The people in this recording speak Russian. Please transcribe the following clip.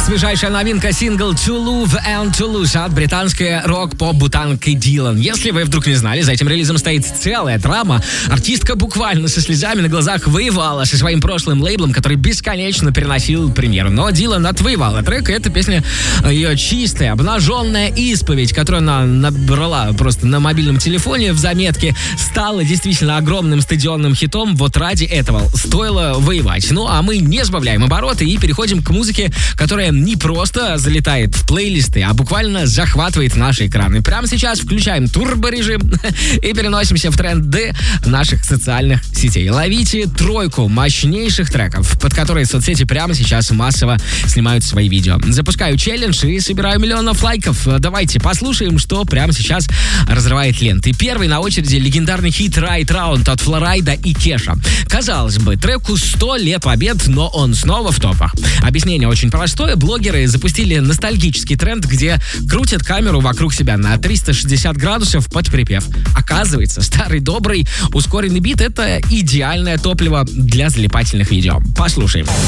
Свежайшая новинка, сингл «To Love and To Lose» от британской рок-поп-бутанки Дилан. Если вы вдруг не знали, за этим релизом стоит целая драма. Артистка буквально со слезами на глазах воевала со своим прошлым лейблом, который бесконечно переносил премьеру. Но Дилан отвоевала трек, и эта песня ее чистая, обнаженная исповедь, которую она набрала просто на мобильном телефоне в заметке, стала действительно огромным стадионным хитом. Вот ради этого стоило воевать. Ну, а мы не сбавляем обороты и переходим к музыке, которая не просто залетает в плейлисты, а буквально захватывает наши экраны. Прямо сейчас включаем турборежим и переносимся в тренды наших социальных сетей. Ловите тройку мощнейших треков, под которые соцсети прямо сейчас массово снимают свои видео. Запускаю челлендж и собираю миллионов лайков. Давайте послушаем, что прямо сейчас разрывает ленты. Первый на очереди легендарный хит «Right Round» от Флорайда и Кеша. Казалось бы, треку 100 лет побед, но он снова в топах. Объяснение очень простое. Блогеры запустили ностальгический тренд, где крутят камеру вокруг себя на 360 градусов под припев. Оказывается, старый добрый ускоренный бит — это идеальное топливо для залипательных видео. Послушаем.